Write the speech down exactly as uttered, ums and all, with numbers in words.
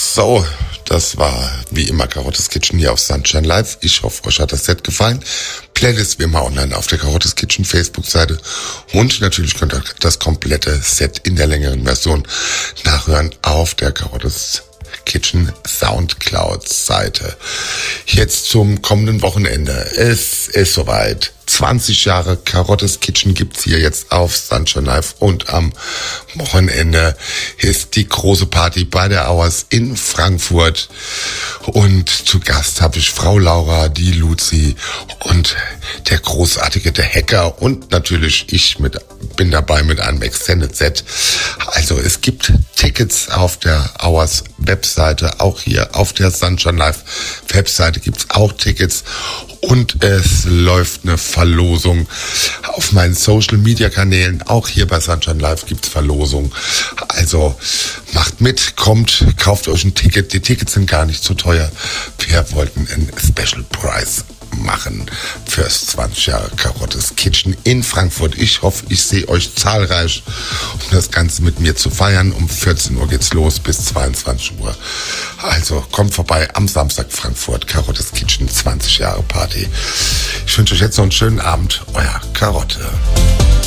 So, das war wie immer Karottes Kitchen hier auf Sunshine Live. Ich hoffe, euch hat das Set gefallen. Playlist wie immer online auf der Karottes Kitchen Facebook-Seite. Und natürlich könnt ihr das komplette Set in der längeren Version nachhören auf der Karottes Kitchen Soundcloud-Seite. Jetzt zum kommenden Wochenende. Es ist soweit. zwanzig Jahre Karottes Kitchen gibt's hier jetzt auf Sunshine Live und am Wochenende ist die große Party bei der Hours in Frankfurt und zu Gast habe ich Frau Laura, die Luzi und der großartige, der Hacker und natürlich ich mit bin dabei mit einem Extended Set. Also es gibt Tickets auf der Hours Webseite, auch hier auf der Sunshine Live Webseite gibt's auch Tickets. Und es läuft eine Verlosung auf meinen Social-Media-Kanälen. Auch hier bei Sunshine Live gibt's Verlosung. Also macht mit, kommt, kauft euch ein Ticket. Die Tickets sind gar nicht so teuer. Wir wollten einen Special Price machen fürs zwanzig Jahre Karottes Kitchen in Frankfurt. Ich hoffe, ich sehe euch zahlreich, um das Ganze mit mir zu feiern. Um vierzehn Uhr geht's los bis zweiundzwanzig Uhr. Also kommt vorbei am Samstag Frankfurt, Karottes Kitchen, zwanzig Jahre Party. Ich wünsche euch jetzt noch einen schönen Abend. Euer Karotte.